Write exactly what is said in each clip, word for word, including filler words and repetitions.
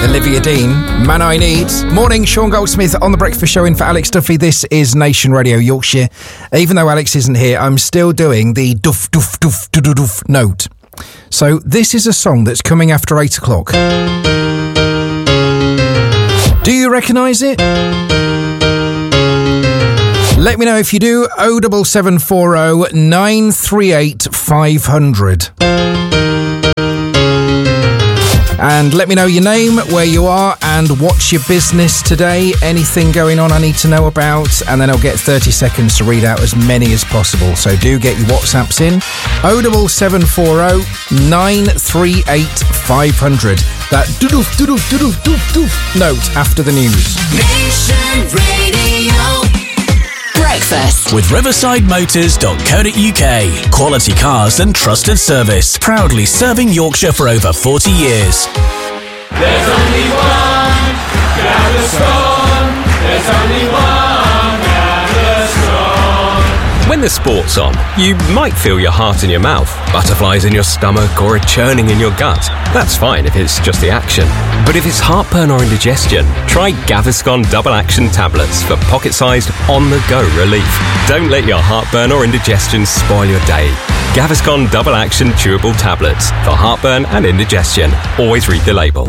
Olivia Dean, Man I Need. Morning, Sean Goldsmith on The Breakfast Show in for Alex Duffy. This is Nation Radio Yorkshire. Even though Alex isn't here, I'm still doing the doof, doof, doof, doof, doof, doof note. So this is a song that's coming after eight o'clock. Do you recognise it? Let me know if you do. oh seven seven four oh nine three eight five hundred. And let me know your name, where you are, and what's your business today. Anything going on I need to know about, and then I'll get thirty seconds to read out as many as possible. So do get your WhatsApps in. oh seven seven four oh nine three eight five hundred. That doof doof doof doof doof note after the news. Nation Radio. Breakfast with riverside motors dot co dot uk. Quality cars and trusted service. Proudly serving Yorkshire for over forty years. There's only one Gaviscon. There's only one Gaviscon. When the sport's on, you might feel your heart in your mouth, butterflies in your stomach, or a churning in your gut. That's fine if it's just the action. But if it's heartburn or indigestion, try Gaviscon Double Action Tablets for pocket-sized, on-the-go relief. Don't let your heartburn or indigestion spoil your day. Gaviscon Double Action Chewable Tablets for heartburn and indigestion. Always read the label.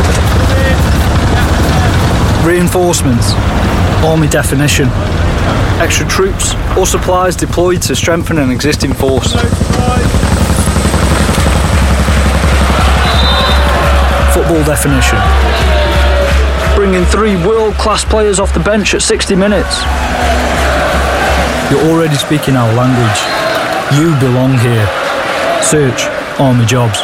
Reinforcements. Army definition. Extra troops or supplies deployed to strengthen an existing force. Football definition. Bringing three world-class players off the bench at sixty minutes. You're already speaking our language. You belong here. Search Army Jobs.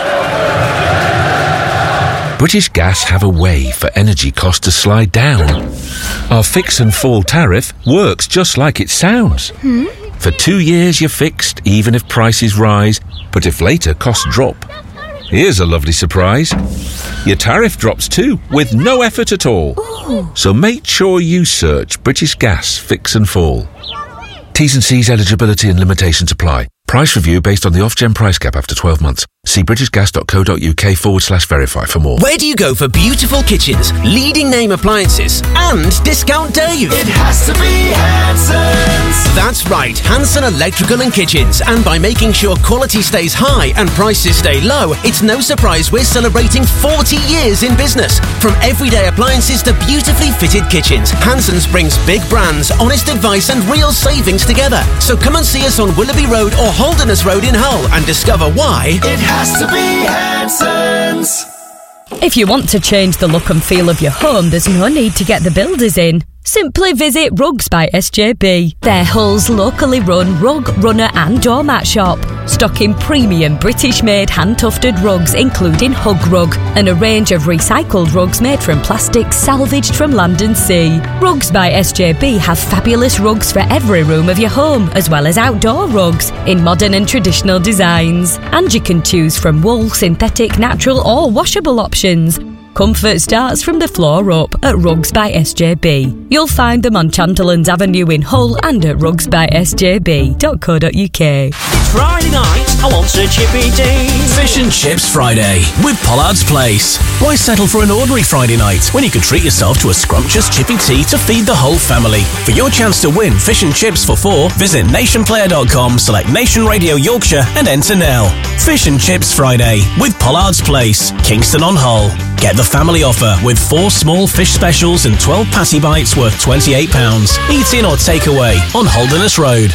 British Gas have a way for energy costs to slide down. Our fix and fall tariff works just like it sounds. Hmm? For two years you're fixed, even if prices rise, but if later costs drop. Here's a lovely surprise. Your tariff drops too, with no effort at all. Ooh. So make sure you search British Gas Fix and Fall. T's and C's, eligibility and limitations apply. Price review based on the off-gen price cap after twelve months. See britishgas.co.uk forward slash verify for more. Where do you go for beautiful kitchens, leading name appliances, and discount days? It has to be Hanson's. That's right, Hanson Electrical and Kitchens. And by making sure quality stays high and prices stay low, it's no surprise we're celebrating forty years in business. From everyday appliances to beautifully fitted kitchens, Hanson's brings big brands, honest advice and real savings together. So come and see us on Willoughby Road or Holderness Road in Hull and discover why it has to be Hanson's. If you want to change the look and feel of your home, there's no need to get the builders in. Simply visit Rugs by S J B. They're Hull's locally run rug, runner and doormat shop, stocking premium British-made hand-tufted rugs including Hug Rug and a range of recycled rugs made from plastics salvaged from land and sea. Rugs by S J B have fabulous rugs for every room of your home, as well as outdoor rugs in modern and traditional designs. And you can choose from wool, synthetic, natural or washable options. Comfort starts from the floor up at Rugs by S J B. You'll find them on Chanterlands Avenue in Hull and at rugs by s j b dot co dot u k. It's Friday night, I want a chippy tea. Fish and Chips Friday with Pollard's Place. Why settle for an ordinary Friday night when you could treat yourself to a scrumptious chippy tea to feed the whole family? For your chance to win fish and chips for four, visit nation player dot com, select Nation Radio Yorkshire and enter now. Fish and Chips Friday with Pollard's Place, Kingston on Hull. Get the family offer with four small fish specials and twelve patty bites worth twenty-eight pounds. Eat in or take away on Holderness Road.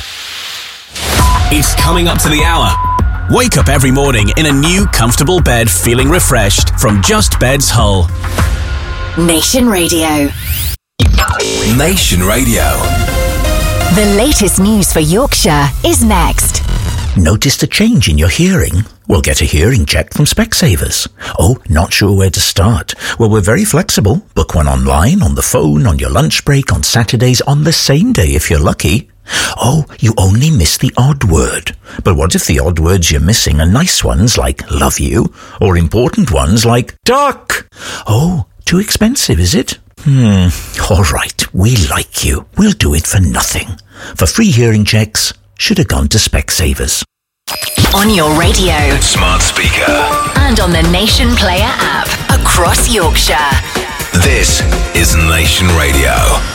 It's coming up to the hour. Wake up every morning in a new comfortable bed feeling refreshed from Just Beds Hull. Nation Radio. Nation Radio. The latest news for Yorkshire is next. Noticed a change in your hearing? Well, get a hearing check from Specsavers. Oh, not sure where to start? Well, we're very flexible. Book one online, on the phone, on your lunch break, on Saturdays, on the same day if you're lucky. Oh, you only miss the odd word. But what if the odd words you're missing are nice ones like love you, or important ones like duck? Oh, too expensive, is it? Hmm, all right, we like you. We'll do it for nothing. For free hearing checks, should have gone to Specsavers. On your radio, smart speaker, and on the Nation Player app. Across West Yorkshire. This is Nation Radio.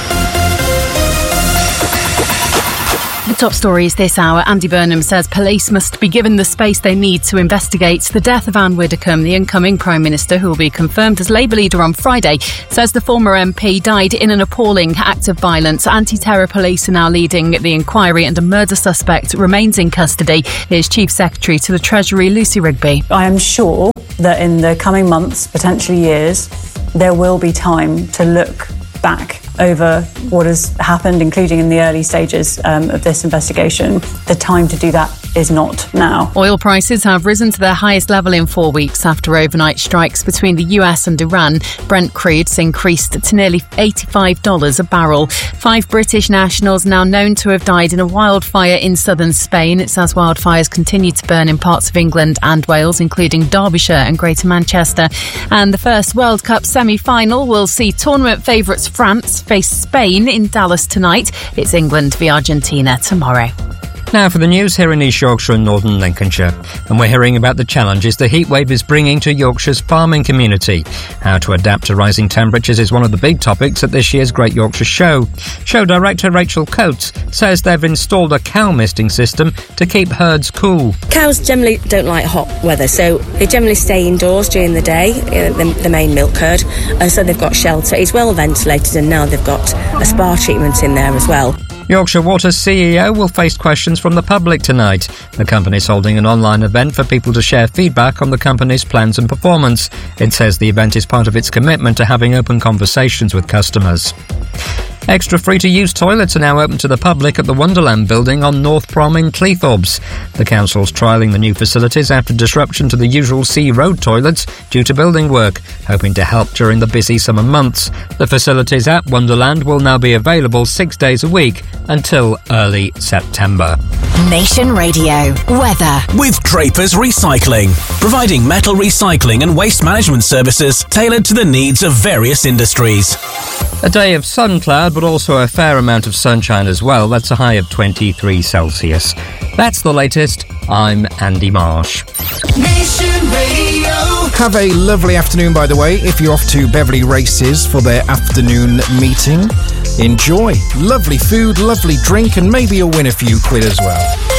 The top stories this hour. Andy Burnham says police must be given the space they need to investigate the death of Anne Widdecombe. The incoming Prime Minister, who will be confirmed as Labour leader on Friday, says the former M P died in an appalling act of violence. Anti-terror police are now leading the inquiry and a murder suspect remains in custody. Here's Chief Secretary to the Treasury, Lucy Rigby. I am sure that in the coming months, potentially years, there will be time to look back over what has happened, including in the early stages um, of this investigation. The time to do that is not now. Oil prices have risen to their highest level in four weeks after overnight strikes between the U S and Iran. Brent crude's increased to nearly eighty-five dollars a barrel. Five British nationals now known to have died in a wildfire in southern Spain. It's as wildfires continue to burn in parts of England and Wales, including Derbyshire and Greater Manchester. And the first World Cup semi-final will see tournament favourites France face Spain in Dallas tonight. It's England v Argentina tomorrow. Now for the news here in East Yorkshire and Northern Lincolnshire. And we're hearing about the challenges the heatwave is bringing to Yorkshire's farming community. How to adapt to rising temperatures is one of the big topics at this year's Great Yorkshire Show. Show director Rachel Coates says they've installed a cow misting system to keep herds cool. Cows generally don't like hot weather, so they generally stay indoors during the day, uh, the, the main milk herd, and so they've got shelter. It's well ventilated, and now they've got a spa treatment in there as well. Yorkshire Water's C E O will face questions from the public tonight. The company's holding an online event for people to share feedback on the company's plans and performance. It says the event is part of its commitment to having open conversations with customers. Extra free-to-use toilets are now open to the public at the Wonderland building on North Prom in Cleethorpes. The council's trialling the new facilities after disruption to the usual Sea Road toilets due to building work, hoping to help during the busy summer months. The facilities at Wonderland will now be available six days a week until early September. Nation Radio weather with Drapers Recycling, providing metal recycling and waste management services tailored to the needs of various industries. A day of sun cloud, but also a fair amount of sunshine as well. That's a high of twenty-three Celsius. That's the latest. I'm Andy Marsh. Nation Radio. Have a lovely afternoon, by the way. If you're off to Beverley Races for their afternoon meeting, enjoy. Lovely food, lovely drink, and maybe you'll win a few quid as well.